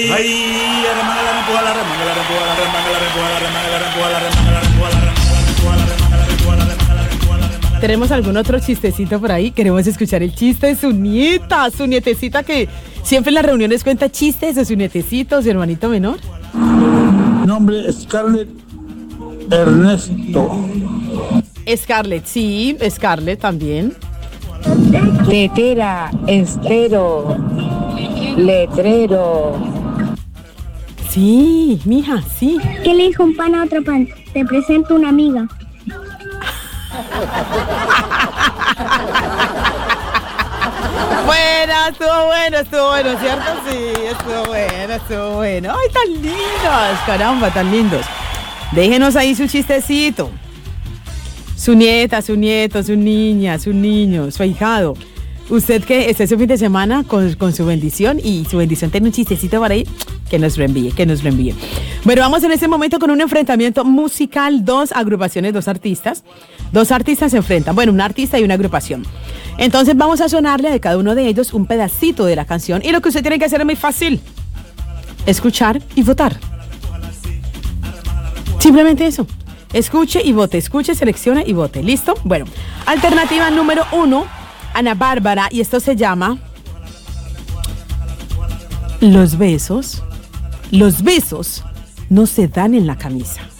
¿Tenemos algún otro chistecito por ahí? Queremos escuchar el chiste de su nieta, su nietecita que siempre en las reuniones cuenta chistes de su nietecito, su hermanito menor. Nombre Scarlett Ernesto. Scarlett, sí, Scarlett también. Tetera, estero, letrero. Sí, mija, sí. ¿Qué le dijo un pan a otro pan? Te presento una amiga. Estuvo bueno, ¿cierto? Sí, estuvo bueno. Ay, tan lindos, caramba, tan lindos. Déjenos ahí su chistecito. Su nieta, su nieto, su niña, su niño, su ahijado. Usted que esté su fin de semana con su bendición y su bendición tiene un chistecito para ahí, que nos lo envíe. Bueno, vamos en este momento con un enfrentamiento musical, dos agrupaciones, dos artistas. Dos artistas se enfrentan, bueno, un artista y una agrupación. Entonces vamos a sonarle a cada uno de ellos un pedacito de la canción y lo que usted tiene que hacer es muy fácil. Escuchar y votar. Simplemente eso. Escuche y vote, seleccione y vote. ¿Listo? Bueno, alternativa número 1, Ana Bárbara, y esto se llama Los besos no se dan en la camisa.